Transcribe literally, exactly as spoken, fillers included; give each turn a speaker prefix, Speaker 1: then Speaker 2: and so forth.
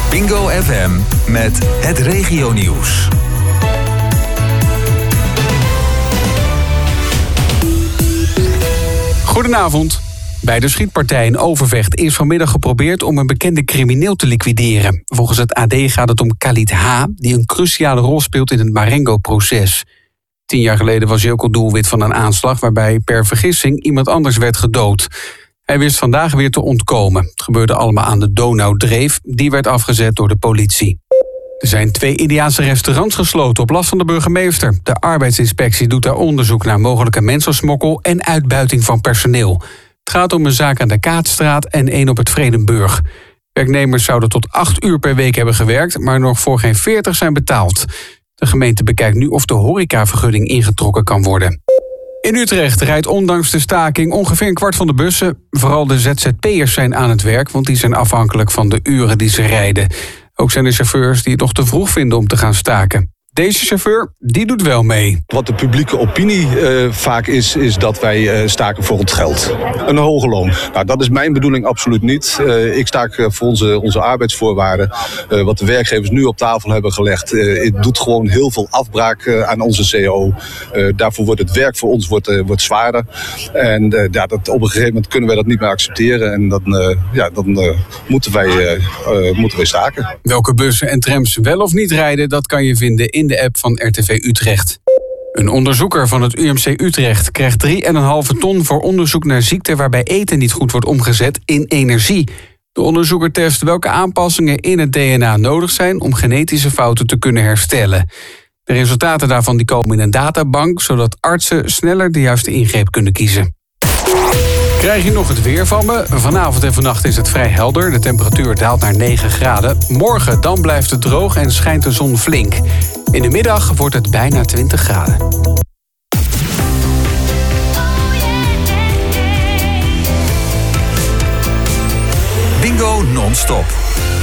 Speaker 1: Bingo F M met het regionieuws.
Speaker 2: Goedenavond. Bij de schietpartij in Overvecht is vanmiddag geprobeerd om een bekende crimineel te liquideren. Volgens het A D gaat het om Khalid H., die een cruciale rol speelt in het Marengo-proces. Tien jaar geleden was hij ook al doelwit van een aanslag waarbij per vergissing iemand anders werd gedood. Hij wist vandaag weer te ontkomen. Het gebeurde allemaal aan de Donaudreef. Die werd afgezet door de politie. Er zijn twee Indiase restaurants gesloten op last van de burgemeester. De arbeidsinspectie doet daar onderzoek naar mogelijke mensensmokkel en uitbuiting van personeel. Het gaat om een zaak aan de Kaatstraat en één op het Vredenburg. Werknemers zouden tot acht uur per week hebben gewerkt, maar nog voor geen veertig zijn betaald. De gemeente bekijkt nu of de horecavergunning ingetrokken kan worden. In Utrecht rijdt ondanks de staking ongeveer een kwart van de bussen. Vooral de Z Z P'ers zijn aan het werk, want die zijn afhankelijk van de uren die ze rijden. Ook zijn er chauffeurs die het nog te vroeg vinden om te gaan staken. Deze chauffeur, die doet wel mee.
Speaker 3: Wat de publieke opinie uh, vaak is, is dat wij uh, staken voor het geld. Een hoge loon. Nou, dat is mijn bedoeling absoluut niet. Uh, ik staak uh, voor onze, onze arbeidsvoorwaarden. Uh, wat de werkgevers nu op tafel hebben gelegd. Uh, het doet gewoon heel veel afbraak uh, aan onze C O. Uh, daarvoor wordt het werk voor ons wordt, uh, wordt zwaarder. En uh, ja, dat, op een gegeven moment kunnen wij dat niet meer accepteren. En dan, uh, ja, dan uh, moeten, wij, uh, uh, moeten wij staken.
Speaker 2: Welke bussen en trams wel of niet rijden, dat kan je vinden in de app van R T V Utrecht. Een onderzoeker van het U M C Utrecht krijgt drie komma vijf ton voor onderzoek naar ziekten waarbij eten niet goed wordt omgezet in energie. De onderzoeker test welke aanpassingen in het D N A nodig zijn om genetische fouten te kunnen herstellen. De resultaten daarvan die komen in een databank, zodat artsen sneller de juiste ingreep kunnen kiezen. Krijg je nog het weer van me? Vanavond en vannacht is het vrij helder. De temperatuur daalt naar negen graden. Morgen dan blijft het droog en schijnt de zon flink. In de middag wordt het bijna twintig graden.
Speaker 1: Bingo non-stop.